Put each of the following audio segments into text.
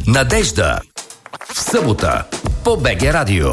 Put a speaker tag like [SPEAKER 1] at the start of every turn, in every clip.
[SPEAKER 1] Надежда. В събота по БГ Радио.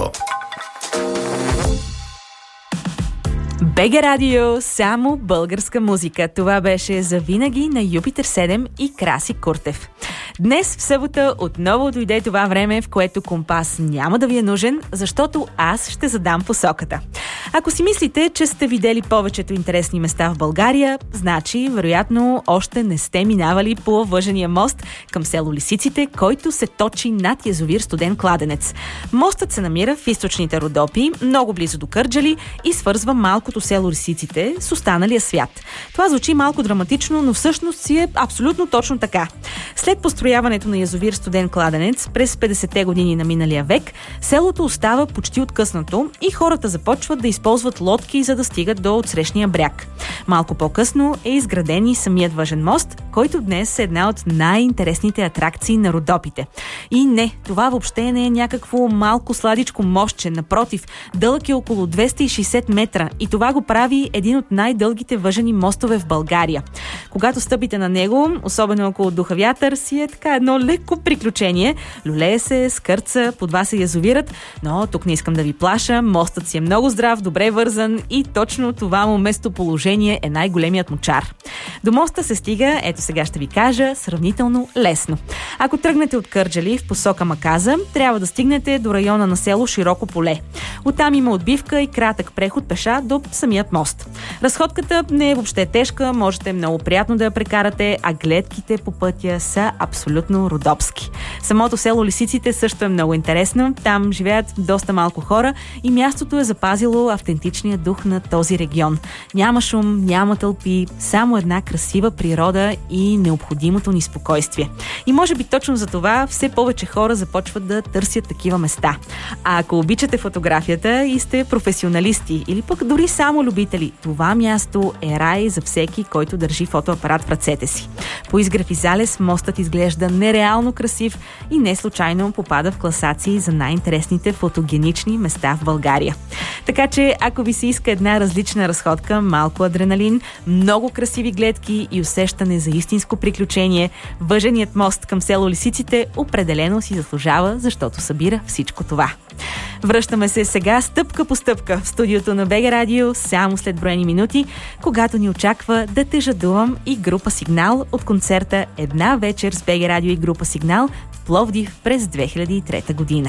[SPEAKER 2] БГ Радио, само българска музика. Това беше завинаги на Юпитер 7 и Краси Куртев. Днес в събота отново дойде това време, в което компас няма да ви е нужен, защото аз ще задам посоката. Ако си мислите, че сте видели повечето интересни места в България, значи, вероятно, още не сте минавали по Въжения мост към село Лисиците, който се точи над язовир Студен кладенец. Мостът се намира в източните Родопи, много близо до Кърджали и свързва малкото село Лисиците с останалия свят. Това звучи малко драматично, но всъщност си е абсолютно точно така. След построяването на язовир Студен кладенец през 50-те години на миналия век, селото остава почти откъснато и хората започват да използват лодки, за да стигат до отсрещния бряг. Малко по-късно е изграден и самият Въжен мост, който днес е една от най-интересните атракции на Родопите. И не, това въобще не е някакво малко сладичко мостче, напротив, дълъг е около 260 метра и това го прави един от най-дългите въжени мостове в България. Когато стъпите на него, особено около духа вятър, си е така едно леко приключение. Люлее се, скърца, под вас се язовират, но тук не искам да ви плаша, мостът си е много здрав, добре вързан и точно това му местоположение е най-големият му чар. До моста се стига, ето сега ще ви кажа, сравнително лесно. Ако тръгнете от Кърджали в посока Маказа, трябва да стигнете до района на село Широко поле. Оттам има отбивка и кратък преход пеша до самият мост. Разходката не е въобще тежка, можете много приятно да я прекарате, а гледките по пътя са абсолютно родопски. Самото село Лисиците също е много интересно. Там живеят доста малко хора и мястото е запазило автентичния дух на този регион. Няма шум, няма тълпи, само една красива природа и необходимото ни спокойствие. И може би точно за това все повече хора започват да търсят такива места. А ако обичате фотографията и сте професионалисти или пък дори само любители, това място е рай за всеки, който държи фотоапарат в ръцете си. По изгрев и залез мостът изглежда нереално красив и не случайно попада в класации за най-интересните фотогенични места в България. Така че, ако ви се иска една различна разходка, малко адреналин, много красиви гледки и усещане за истинско приключение, Въженият мост към село Лисиците определено си заслужава, защото събира всичко това. Връщаме се сега стъпка по стъпка в студиото на БГ Радио, само след броени минути, когато ни очаква Да те жадувам и група Сигнал от концерта Една вечер с БГ Радио и група Сигнал в Пловдив през 2003 година.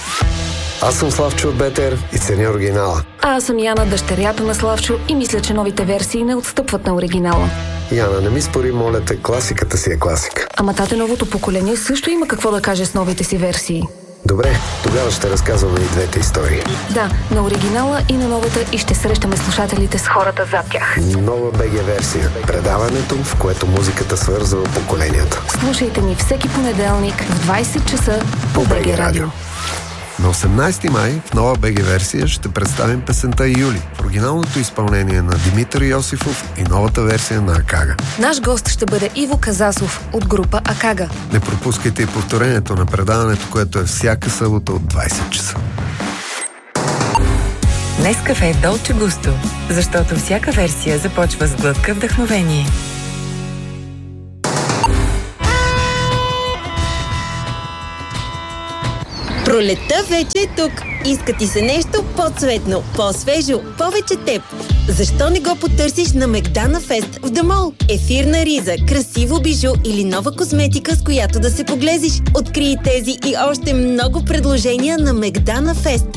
[SPEAKER 3] Аз съм Славчо от Бетер и ценя оригинала.
[SPEAKER 4] А аз съм Яна, дъщерята на Славчо и мисля, че новите версии не отстъпват на оригинала.
[SPEAKER 3] Яна, не ми спори, моля те, класиката си е класика.
[SPEAKER 4] Ама тате, новото поколение също има какво да каже с новите си версии.
[SPEAKER 3] Добре, тогава ще разказваме и двете истории.
[SPEAKER 4] Да, на оригинала и на новата и ще срещаме слушателите с хората зад тях.
[SPEAKER 3] Нова БГ версия. Предаването, в което музиката свързва поколенията.
[SPEAKER 4] Слушайте ни всеки понеделник в 20 часа по БГ Радио.
[SPEAKER 3] На 18 май в нова БГ версия ще представим песента Юли, оригиналното изпълнение на Димитър Йосифов и новата версия на Акага.
[SPEAKER 4] Наш гост ще бъде Иво Казасов от група Акага.
[SPEAKER 3] Не пропускайте и повторението на предаването, което е всяка събота от 20 часа.
[SPEAKER 5] Нескафе Долче Густо, защото всяка версия започва с глътка вдъхновение.
[SPEAKER 6] Пролетта вече е тук. Иска ти се нещо по-цветно, по-свежо, повече теб. Защо не го потърсиш на Мегдана Фест в Дамол? Ефирна риза, красиво бижу или нова козметика, с която да се поглезиш. Открий тези и още много предложения на Мегдана Фест.